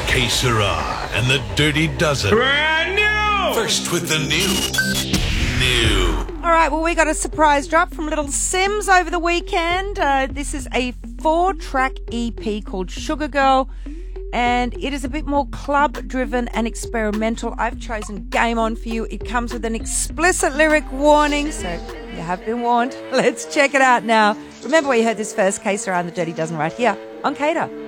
Que Sera and the Dirty Dozen. Brand new! First with the new. All right, well, we got a surprise drop from Little Sims over the weekend. This is a 4-track EP called Sugar Girl, and it is a bit more club-driven and experimental. I've chosen Game On for you. It comes with an explicit lyric warning, so you have been warned. Let's check it out now. Remember where you heard this first, Que Sera and the Dirty Dozen, right here on Cater.